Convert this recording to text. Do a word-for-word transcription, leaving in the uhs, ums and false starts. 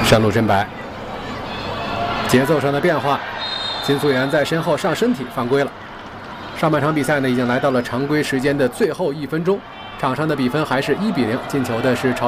上路真白，节奏上的变化，金素妍在身后上身体犯规了。上半场比赛呢，已经来到了常规时间的最后一分钟，场上的比分还是一比零，进球的是朝。